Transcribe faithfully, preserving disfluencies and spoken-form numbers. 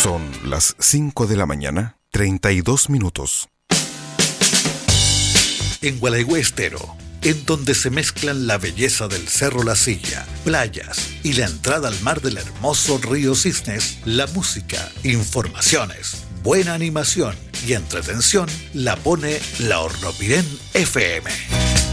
Son las cinco de la mañana, treinta y dos minutos. En Gualeguay Estero, en donde se mezclan la belleza del Cerro La Silla, playas y la entrada al mar del hermoso río Cisnes, la música, informaciones, buena animación y entretención la pone la Hornopirén F M.